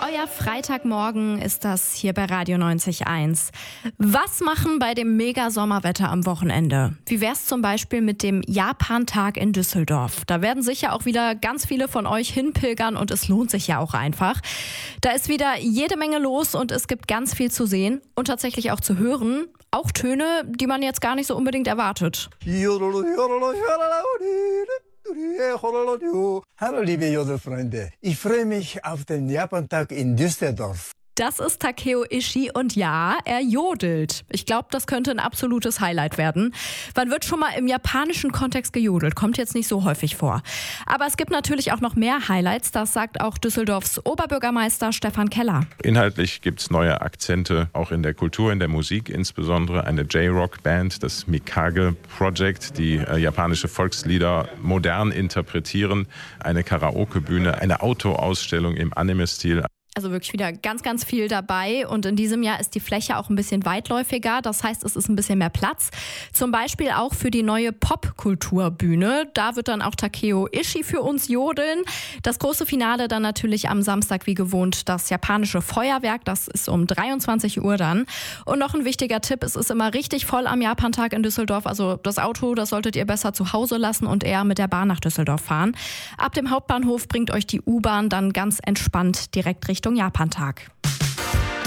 Euer Freitagmorgen ist das hier bei Radio 90.1. Was machen bei dem Mega-Sommerwetter am Wochenende? Wie wär's zum Beispiel mit dem Japantag in Düsseldorf? Da werden sicher auch wieder ganz viele von euch hinpilgern und es lohnt sich ja auch einfach. Da ist wieder jede Menge los und es gibt ganz viel zu sehen und tatsächlich auch zu hören. Auch Töne, die man jetzt gar nicht so unbedingt erwartet. Hallo liebe Jodelfreunde, ich freue mich auf den Japantag in Düsseldorf. Das ist Takeo Ishii und ja, er jodelt. Ich glaube, das könnte ein absolutes Highlight werden. Wann wird schon mal im japanischen Kontext gejodelt? Kommt jetzt nicht so häufig vor. Aber es gibt natürlich auch noch mehr Highlights, das sagt auch Düsseldorfs Oberbürgermeister Stefan Keller. Inhaltlich gibt es neue Akzente, auch in der Kultur, in der Musik insbesondere. Eine J-Rock-Band, das Mikage Project, die japanische Volkslieder modern interpretieren. Eine Karaoke-Bühne, eine Autoausstellung im Anime-Stil. Also wirklich wieder ganz, ganz viel dabei und in diesem Jahr ist die Fläche auch ein bisschen weitläufiger, das heißt, es ist ein bisschen mehr Platz. Zum Beispiel auch für die neue Popkulturbühne, da wird dann auch Takeo Ishii für uns jodeln. Das große Finale dann natürlich am Samstag wie gewohnt das japanische Feuerwerk, das ist um 23 Uhr dann. Und noch ein wichtiger Tipp, es ist immer richtig voll am Japantag in Düsseldorf, also das Auto, das solltet ihr besser zu Hause lassen und eher mit der Bahn nach Düsseldorf fahren. Ab dem Hauptbahnhof bringt euch die U-Bahn dann ganz entspannt direkt Richtung Japantag.